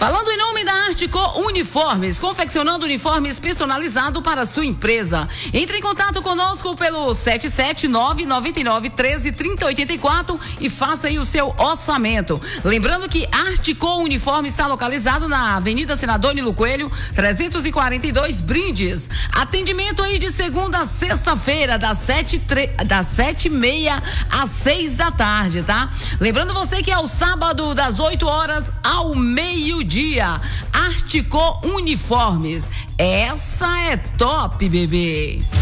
Falando em nome da Artico Uniformes, confeccionando uniformes personalizado para a sua empresa. Entre em contato conosco pelo 77999133084 e faça aí o seu orçamento. Lembrando que Artico Uniformes está localizado na Avenida Senador Nilo Coelho, 342 Brindes. Atendimento aí de segunda a sexta-feira, das 7h30 às 6 da tarde, tá? Lembrando você que é o sábado das 8 horas ao meio-dia. Artico Uniformes. Essa é top, bebê.